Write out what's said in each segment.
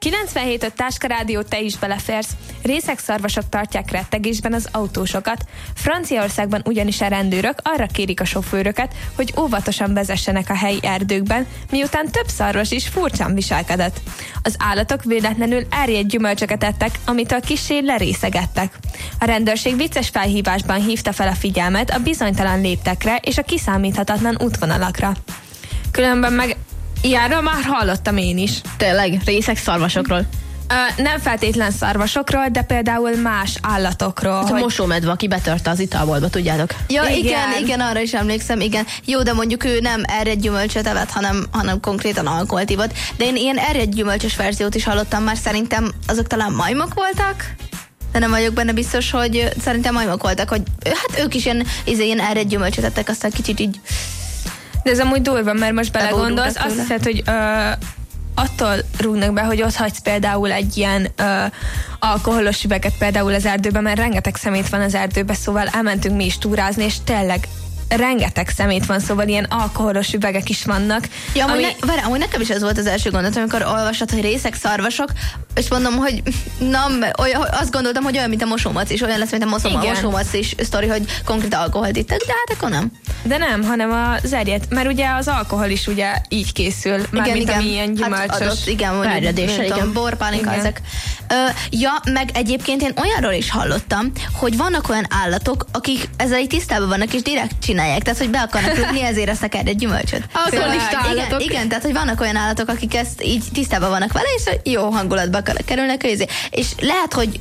97.5 Táska Rádió, te is beleférsz. Részegszarvasok tartják rettegésben az autósokat. Franciaországban ugyanis a rendőrök arra kérik a sofőröket, hogy óvatosan vezessenek a helyi erdőkben, miután több szarvas is furcsán viselkedett. Az állatok véletlenül erjedt gyümölcsöket ettek, amitől kissé lerészegettek. A rendőrség vicces felhívásban hívta fel a figyelmet a bizonytalan léptekre és a kiszámíthatatlan útvonalakra. Különben meg ilyenről már hallottam én is. Tényleg? Részegszarvasokról? Nem feltétlen szarvasokról, de például más állatokról. A mosómedve, aki betörte az italboltba, tudjátok? Ja, igen, arra is emlékszem, igen. Jó, de mondjuk ő nem erredt gyümölcsöt evett, hanem konkrétan alkoholt ivott. De én ilyen erredt gyümölcsös verziót is hallottam már, szerintem azok talán majmok voltak? De nem vagyok benne biztos, hogy szerintem majmok voltak, hogy hát ők is ilyen erredt gyümölcsöt ettek, aztán kicsit így... De ez amúgy durva, mert most belegondolsz, azt hiszed, hogy attól rúgnak be, hogy ott hagysz például egy ilyen alkoholos üveget például az erdőben, mert rengeteg szemét van az erdőben, szóval elmentünk mi is túrázni, és tényleg rengeteg szemét van, szóval ilyen alkoholos üvegek is vannak. Ja, amúgy nekem is ez volt az első gondolat, amikor olvasod, hogy részegszarvasok, és mondom, hogy azt gondoltam, hogy olyan, mint a mosómac is, olyan lesz, mint a mosómac is sztori, hogy konkrét alkoholt ittak, de hát akkor nem. De nem, hanem az erjedt, mert ugye az alkohol is ugye így készül, mármint ami ilyen gyümölcsös. Igen, borpálinka, ezek. Meg egyébként én olyanról is hallottam, hogy vannak olyan állatok, akik ezzel így tisztában vannak, és direkt csinálják, tehát hogy be akarnak rúgni, ezért esznek erre gyümölcsöt. Alkoholista állatok. Igen, tehát hogy vannak olyan állatok, akik ezt így tisztában vannak vele, és jó hangulatba kerülnek, és lehet, hogy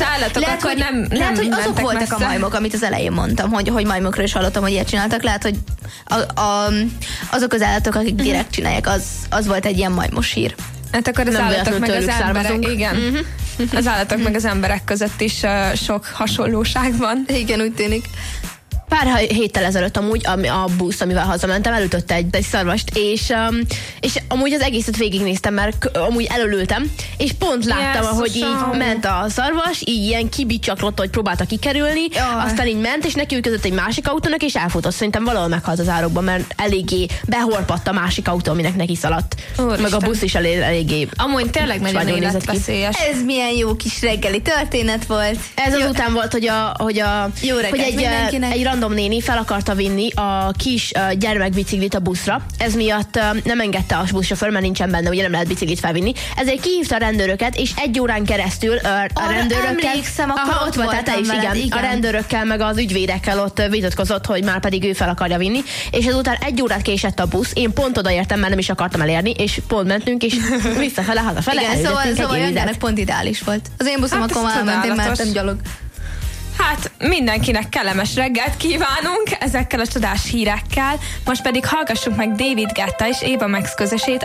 azok voltak messze. A majmok, amit az elején mondtam, hogy majmokról is hallottam, hogy ilyet csináltak, lehet, hogy azok az állatok, akik direkt csinálják, az volt egy ilyen majmos hír. Hát akkor az állatok meg az emberek, igen. Az állatok meg az emberek között is sok hasonlóság van. Igen, úgy tűnik. Pár héttel ezelőtt amúgy a busz, amivel hazamentem, elütötte egy szarvast, és amúgy az egészet végignéztem, mert amúgy elölültem, és pont láttam, ahogy így ment a szarvas, így ilyen kibicsaklott, hogy próbálta kikerülni, aztán így ment, és neki ütközött egy másik autónak, és elfutott. Szerintem valahol meghalt az árokban, mert eléggé behorpadt a másik autó, aminek neki szaladt. Meg a busz is eléggé. Amúgy tényleg nagyon életveszélyes. Ez milyen jó kis reggeli történet volt. Ez azután volt, hogy egy random néni fel akarta vinni a kis gyermekbiciklit a buszra. Ez miatt nem engedte a buszsofőr, mert nincsen benne, ugye nem lehet biciklit felvinni. Ezért kihívta a rendőröket, és 1 órán keresztül a rendőrökkel... Ott volt te is, igen. A rendőrökkel, meg az ügyvédekkel ott vitatkozott, hogy már pedig ő fel akarja vinni. És ezután 1 órát késett a busz. Én pont odaértem, mert nem is akartam elérni, és pont mentünk, és visszafele, hazafele. Igen, szóval Jankának pont ideális volt. Az én buszom akkor már ment, én mentem gyalog. Hát mindenkinek kellemes reggelt kívánunk ezekkel a csodás hírekkel, most pedig hallgassuk meg David Guetta és Ava Max közösét,